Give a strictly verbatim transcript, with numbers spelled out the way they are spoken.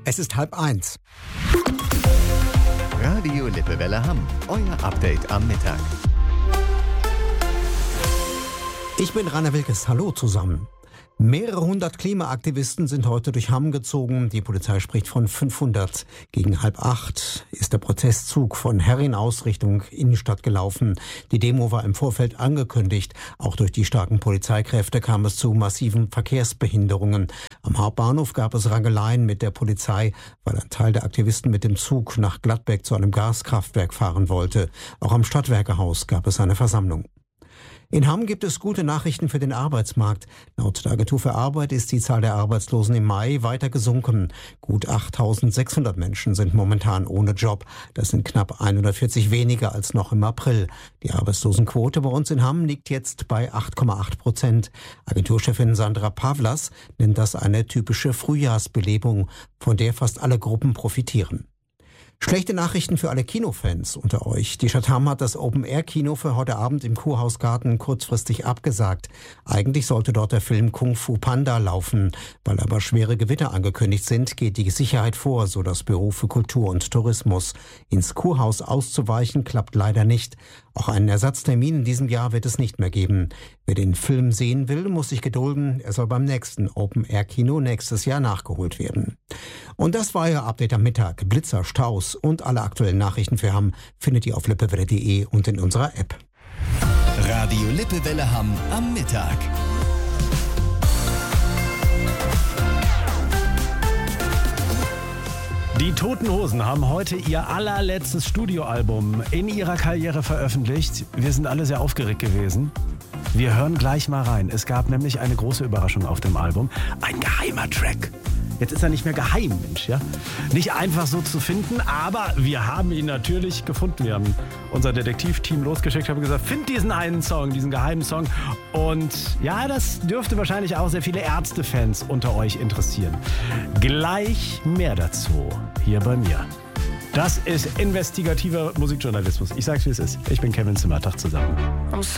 Es ist halb eins. Radio Lippewelle Hamm, euer Update am Mittag. Ich bin Rainer Wilkes. Hallo zusammen. Mehrere hundert Klimaaktivisten sind heute durch Hamm gezogen. Die Polizei spricht von fünfhundert. Gegen halb acht ist der Protestzug von Herrin aus Richtung Innenstadt gelaufen. Die Demo war im Vorfeld angekündigt. Auch durch die starken Polizeikräfte kam es zu massiven Verkehrsbehinderungen. Am Hauptbahnhof gab es Rangeleien mit der Polizei, weil ein Teil der Aktivisten mit dem Zug nach Gladbeck zu einem Gaskraftwerk fahren wollte. Auch am Stadtwerkehaus gab es eine Versammlung. In Hamm gibt es gute Nachrichten für den Arbeitsmarkt. Laut der Agentur für Arbeit ist die Zahl der Arbeitslosen im Mai weiter gesunken. Gut achttausendsechshundert Menschen sind momentan ohne Job. Das sind knapp hundertvierzig weniger als noch im April. Die Arbeitslosenquote bei uns in Hamm liegt jetzt bei acht Komma acht Prozent. Agenturchefin Sandra Pavlas nennt das eine typische Frühjahrsbelebung, von der fast alle Gruppen profitieren. Schlechte Nachrichten für alle Kinofans unter euch. Die Stadt Hamm hat das Open-Air-Kino für heute Abend im Kurhausgarten kurzfristig abgesagt. Eigentlich sollte dort der Film Kung Fu Panda laufen. Weil aber schwere Gewitter angekündigt sind, geht die Sicherheit vor, so das Büro für Kultur und Tourismus. Ins Kurhaus auszuweichen klappt leider nicht. Auch einen Ersatztermin in diesem Jahr wird es nicht mehr geben. Wer den Film sehen will, muss sich gedulden. Er soll beim nächsten Open-Air-Kino nächstes Jahr nachgeholt werden. Und das war Ihr Update am Mittag. Blitzer, Staus und alle aktuellen Nachrichten für Hamm findet ihr auf lippewelle punkt de und in unserer App. Radio Lippewelle Hamm am Mittag. Die Toten Hosen haben heute ihr allerletztes Studioalbum in ihrer Karriere veröffentlicht. Wir sind alle sehr aufgeregt gewesen. Wir hören gleich mal rein. Es gab nämlich eine große Überraschung auf dem Album. Ein geheimer Track. Jetzt ist er nicht mehr geheim, Mensch, ja? Nicht einfach so zu finden, aber wir haben ihn natürlich gefunden. Wir haben unser Detektivteam losgeschickt, haben gesagt, find diesen einen Song, diesen geheimen Song. Und ja, das dürfte wahrscheinlich auch sehr viele Ärzte-Fans unter euch interessieren. Gleich mehr dazu hier bei mir. Das ist investigativer Musikjournalismus. Ich sag's, wie es ist. Ich bin Kevin Zimmer. Tag zusammen.